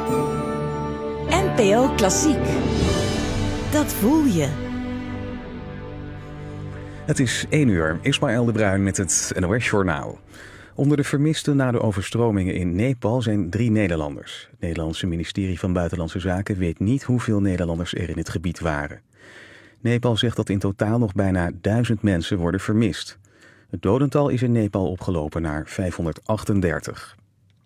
NPO Klassiek. Dat voel je. Het is 1 uur. Ismaël de Bruin met het NOS-journaal. Onder de vermisten na de overstromingen in Nepal zijn 3 Nederlanders. Het Nederlandse ministerie van Buitenlandse Zaken weet niet hoeveel Nederlanders er in het gebied waren. Nepal zegt dat in totaal nog bijna 1000 mensen worden vermist. Het dodental is in Nepal opgelopen naar 538.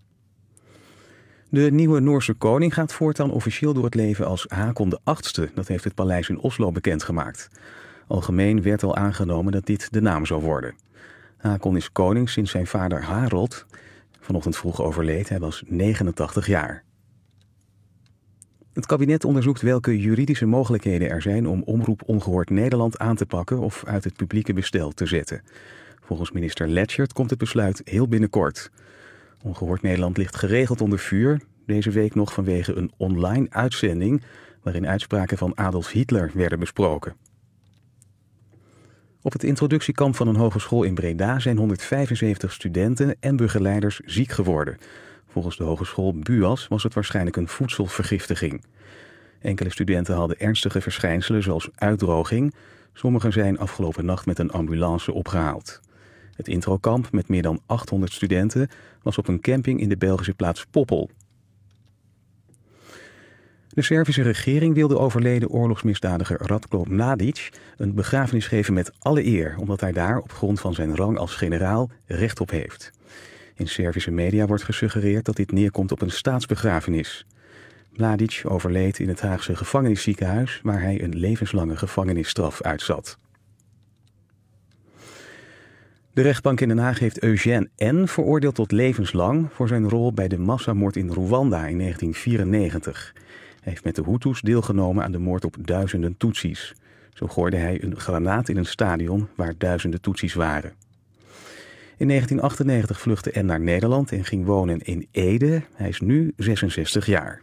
De nieuwe Noorse koning gaat voortaan officieel door het leven als Hakon VIII. Dat heeft het paleis in Oslo bekendgemaakt. Algemeen werd al aangenomen dat dit de naam zou worden. Hakon is koning sinds zijn vader Harold vanochtend vroeg overleed. Hij was 89 jaar. Het kabinet onderzoekt welke juridische mogelijkheden er zijn om Omroep Ongehoord Nederland aan te pakken of uit het publieke bestel te zetten. Volgens minister Letchert komt het besluit heel binnenkort. Ongehoord Nederland ligt geregeld onder vuur. Deze week nog vanwege een online uitzending waarin uitspraken van Adolf Hitler werden besproken. Op het introductiekamp van een hogeschool in Breda zijn 175 studenten en begeleiders ziek geworden. Volgens de hogeschool BUAS was het waarschijnlijk een voedselvergiftiging. Enkele studenten hadden ernstige verschijnselen zoals uitdroging. Sommigen zijn afgelopen nacht met een ambulance opgehaald. Het introkamp met meer dan 800 studenten was op een camping in de Belgische plaats Poppel. De Servische regering wil de overleden oorlogsmisdadiger Ratko Mladic een begrafenis geven met alle eer, omdat hij daar op grond van zijn rang als generaal recht op heeft. In Servische media wordt gesuggereerd dat dit neerkomt op een staatsbegrafenis. Mladic overleed in het Haagse gevangenisziekenhuis waar hij een levenslange gevangenisstraf uitzat. De rechtbank in Den Haag heeft Eugène N. veroordeeld tot levenslang voor zijn rol bij de massamoord in Rwanda in 1994. Hij heeft met de Hutus deelgenomen aan de moord op duizenden Tutsis. Zo gooide hij een granaat in een stadion waar duizenden Tutsis waren. In 1998 vluchtte N naar Nederland en ging wonen in Ede. Hij is nu 66 jaar.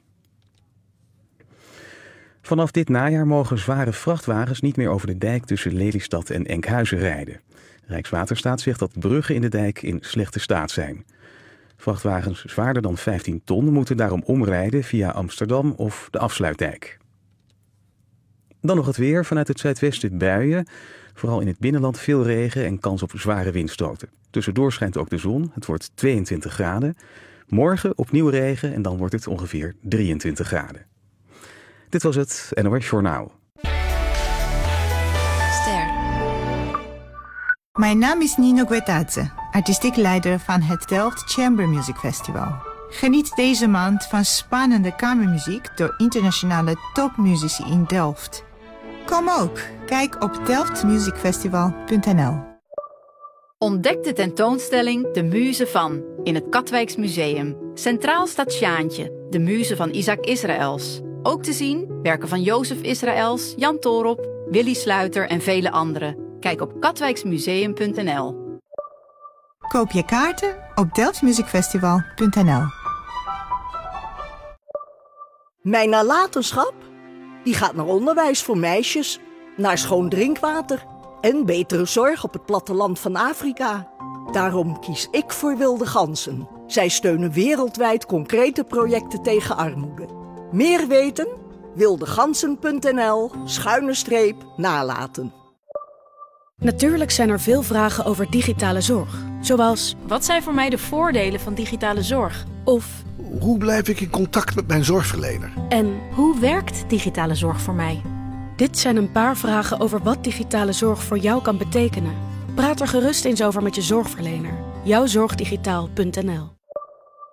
Vanaf dit najaar mogen zware vrachtwagens niet meer over de dijk tussen Lelystad en Enkhuizen rijden. Rijkswaterstaat zegt dat bruggen in de dijk in slechte staat zijn. Vrachtwagens zwaarder dan 15 ton moeten daarom omrijden via Amsterdam of de Afsluitdijk. Dan nog het weer. Vanuit het zuidwesten buien. Vooral in het binnenland veel regen en kans op zware windstoten. Tussendoor schijnt ook de zon. Het wordt 22 graden. Morgen opnieuw regen en dan wordt het ongeveer 23 graden. Dit was het NOS Journaal. Ster. Mijn naam is Nino Guetadze, artistiek leider van het Delft Chamber Music Festival. Geniet deze maand van spannende kamermuziek door internationale topmuzici in Delft. Kom ook, kijk op delftmusicfestival.nl. Ontdek de tentoonstelling De Muze van in het Katwijks Museum. Centraal staat Sjaantje, de muze van Isaac Israëls. Ook te zien werken van Jozef Israëls, Jan Toorop, Willy Sluiter en vele anderen. Kijk op katwijksmuseum.nl. Koop je kaarten op delftmusicfestival.nl. Mijn nalatenschap? Die gaat naar onderwijs voor meisjes, naar schoon drinkwater en betere zorg op het platteland van Afrika. Daarom kies ik voor Wilde Ganzen. Zij steunen wereldwijd concrete projecten tegen armoede. Meer weten? wildegansen.nl/nalaten. Natuurlijk zijn er veel vragen over digitale zorg. Zoals, wat zijn voor mij de voordelen van digitale zorg? Of, hoe blijf ik in contact met mijn zorgverlener? En hoe werkt digitale zorg voor mij? Dit zijn een paar vragen over wat digitale zorg voor jou kan betekenen. Praat er gerust eens over met je zorgverlener. Jouwzorgdigitaal.nl